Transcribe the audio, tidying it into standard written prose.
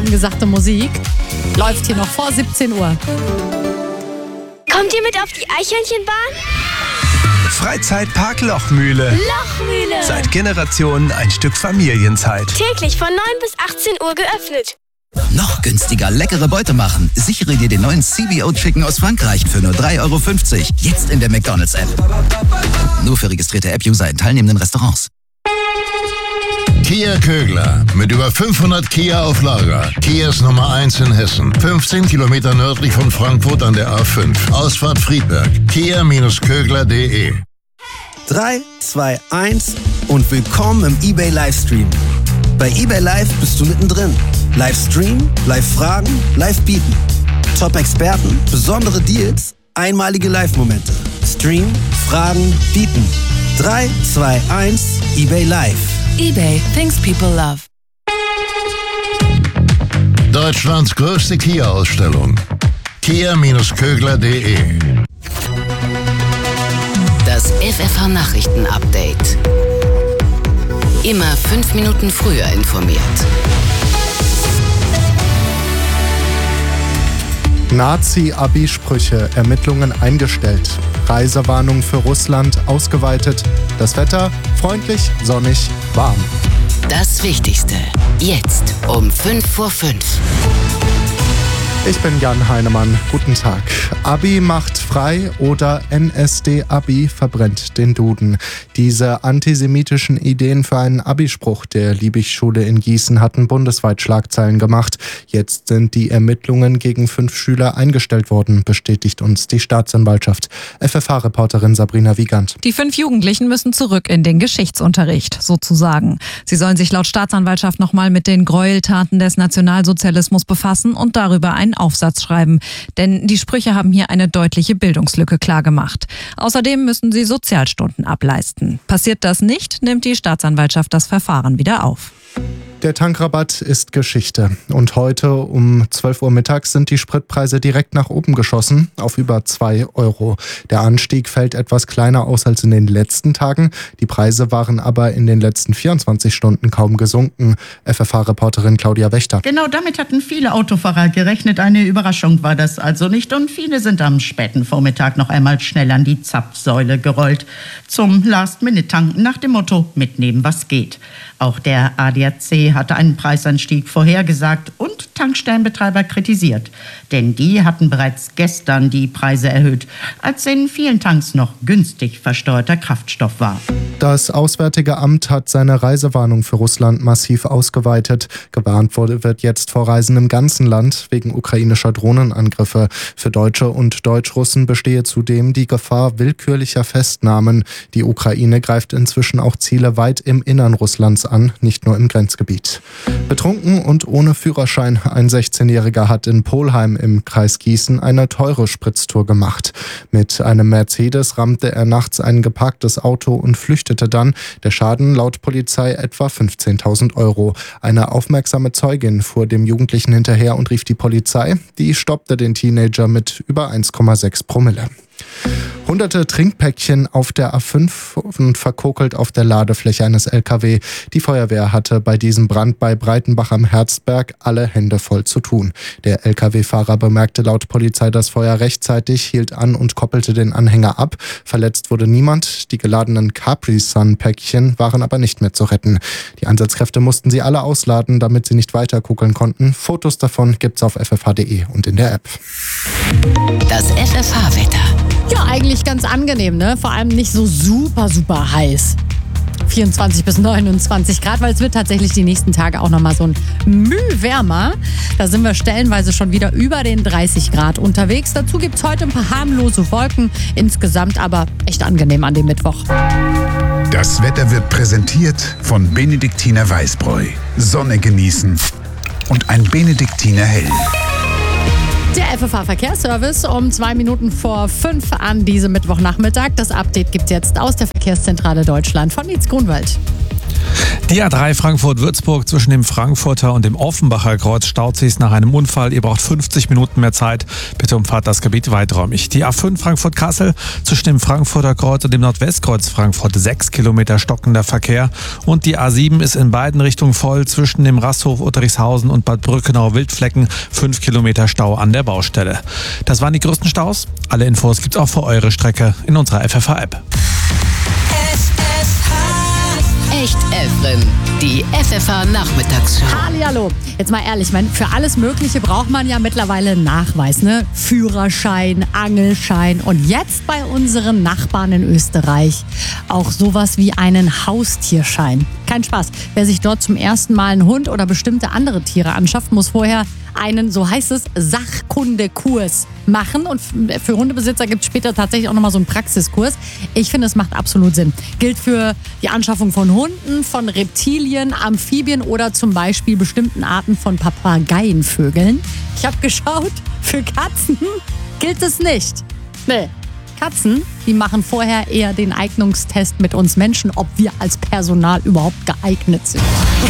angesagte Musik. Läuft hier noch vor 17 Uhr. Kommt ihr mit auf die Eichhörnchenbahn? Freizeitpark Lochmühle. Lochmühle. Seit Generationen ein Stück Familienzeit. Täglich von 9 bis 18 Uhr geöffnet. Noch günstiger leckere Beute machen. Sichere dir den neuen CBO Chicken aus Frankreich für nur 3,50 Euro. Jetzt in der McDonald's-App. Nur für registrierte App-User in teilnehmenden Restaurants. Kia Kögler. Mit über 500 Kia auf Lager. Kia ist Nummer 1 in Hessen. 15 Kilometer nördlich von Frankfurt an der A5. Ausfahrt Friedberg. Kia-Kögler.de. 3, 2, 1 und willkommen im eBay Livestream. Bei eBay Live bist du mittendrin. Livestream, Live-Fragen, Live-Bieten. Top-Experten, besondere Deals, einmalige Live-Momente. Stream, Fragen, Bieten. 3, 2, 1, eBay Live. eBay, things people love. Deutschlands größte Kia-Ausstellung. Kia-Kögler.de. Das FFH-Nachrichten-Update. Immer 5 Minuten früher informiert. Nazi-Abi-Sprüche, Ermittlungen eingestellt. Reisewarnung für Russland ausgeweitet. Das Wetter freundlich, sonnig, warm. Das Wichtigste. Jetzt um 5 vor 5. Ich bin Jan Heinemann. Guten Tag. Abi macht frei oder NSD-Abi verbrennt den Duden. Diese antisemitischen Ideen für einen Abi-Spruch der Liebig-Schule in Gießen hatten bundesweit Schlagzeilen gemacht. Jetzt sind die Ermittlungen gegen 5 Schüler eingestellt worden, bestätigt uns die Staatsanwaltschaft. FFH-Reporterin Sabrina Wiegand. Die 5 Jugendlichen müssen zurück in den Geschichtsunterricht, sozusagen. Sie sollen sich laut Staatsanwaltschaft nochmal mit den Gräueltaten des Nationalsozialismus befassen und darüber einen Aufsatz schreiben. Denn die Sprüche haben hier eine deutliche Bildungslücke klargemacht. Außerdem müssen sie Sozialstunden ableisten. Passiert das nicht, nimmt die Staatsanwaltschaft das Verfahren wieder auf. Der Tankrabatt ist Geschichte. Und heute um 12 Uhr mittags sind die Spritpreise direkt nach oben geschossen auf über 2 Euro. Der Anstieg fällt etwas kleiner aus als in den letzten Tagen. Die Preise waren aber in den letzten 24 Stunden kaum gesunken. FFH-Reporterin Claudia Wächter. Genau damit hatten viele Autofahrer gerechnet. Eine Überraschung war das also nicht. Und viele sind am späten Vormittag noch einmal schnell an die Zapfsäule gerollt. Zum Last-Minute-Tanken nach dem Motto: mitnehmen, was geht. Auch der ADAC hatte einen Preisanstieg vorhergesagt und Tankstellenbetreiber kritisiert. Denn die hatten bereits gestern die Preise erhöht, als in vielen Tanks noch günstig versteuerter Kraftstoff war. Das Auswärtige Amt hat seine Reisewarnung für Russland massiv ausgeweitet. Gewarnt wird jetzt vor Reisen im ganzen Land wegen ukrainischer Drohnenangriffe. Für Deutsche und Deutschrussen bestehe zudem die Gefahr willkürlicher Festnahmen. Die Ukraine greift inzwischen auch Ziele weit im Innern Russlands an, nicht nur im Grenzgebiet. Betrunken und ohne Führerschein. Ein 16-Jähriger hat in Polheim im Kreis Gießen eine teure Spritztour gemacht. Mit einem Mercedes rammte er nachts ein geparktes Auto und flüchtete dann. Der Schaden laut Polizei etwa 15.000 Euro. Eine aufmerksame Zeugin fuhr dem Jugendlichen hinterher und rief die Polizei. Die stoppte den Teenager mit über 1,6 Promille. Hunderte Trinkpäckchen auf der A5 und verkokelt auf der Ladefläche eines LKW. Die Feuerwehr hatte bei diesem Brand bei Breitenbach am Herzberg alle Hände voll zu tun. Der LKW-Fahrer bemerkte laut Polizei das Feuer rechtzeitig, hielt an und koppelte den Anhänger ab. Verletzt wurde niemand. Die geladenen Capri-Sun-Päckchen waren aber nicht mehr zu retten. Die Einsatzkräfte mussten sie alle ausladen, damit sie nicht weiter kokeln konnten. Fotos davon gibt's auf ffh.de und in der App. Das FFH-Wetter. Ja, eigentlich ganz angenehm, ne? Vor allem nicht so super heiß. 24 bis 29 Grad, weil es wird tatsächlich die nächsten Tage auch nochmal so ein Müh wärmer. Da sind wir stellenweise schon wieder über den 30 Grad unterwegs. Dazu gibt es heute ein paar harmlose Wolken. Insgesamt aber echt angenehm an dem Mittwoch. Das Wetter wird präsentiert von Benediktiner Weißbräu. Sonne genießen und ein Benediktiner Hell. Der FFH-Verkehrsservice um 2 Minuten vor 5 an diesem Mittwochnachmittag. Das Update gibt es jetzt aus der Verkehrszentrale Deutschland von Nietz Grunwald. Die A3 Frankfurt-Würzburg zwischen dem Frankfurter und dem Offenbacher Kreuz staut sich nach einem Unfall. Ihr braucht 50 Minuten mehr Zeit. Bitte umfahrt das Gebiet weiträumig. Die A5 Frankfurt-Kassel zwischen dem Frankfurter Kreuz und dem Nordwestkreuz Frankfurt 6 Kilometer stockender Verkehr. Und die A7 ist in beiden Richtungen voll zwischen dem Rasthof Utterichshausen und Bad Brückenau-Wildflecken. 5 Kilometer Stau an der Baustelle. Das waren die größten Staus. Alle Infos gibt's auch für eure Strecke in unserer FFH-App. Echt Efren, die FFH-Nachmittagsshow. Hallihallo. Jetzt mal ehrlich, für alles Mögliche braucht man ja mittlerweile einen Nachweis, ne? Führerschein, Angelschein und jetzt bei unseren Nachbarn in Österreich auch sowas wie einen Haustierschein. Kein Spaß. Wer sich dort zum ersten Mal einen Hund oder bestimmte andere Tiere anschafft, muss vorher einen, so heißt es, Sachkundekurs machen. Und für Hundebesitzer gibt es später tatsächlich auch nochmal so einen Praxiskurs. Ich finde, es macht absolut Sinn. Gilt für die Anschaffung von Hunden, von Reptilien, Amphibien oder zum Beispiel bestimmten Arten von Papageienvögeln. Ich habe geschaut, für Katzen gilt es nicht. Nee. Katzen, die machen vorher eher den Eignungstest mit uns Menschen, ob wir als Personal überhaupt geeignet sind.